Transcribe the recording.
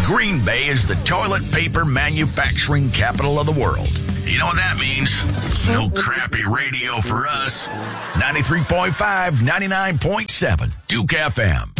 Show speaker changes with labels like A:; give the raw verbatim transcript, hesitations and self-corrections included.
A: Green Bay is the toilet paper manufacturing capital of the world. You know what that means? No crappy radio for us. ninety-three point five, ninety-nine point seven, Duke F M.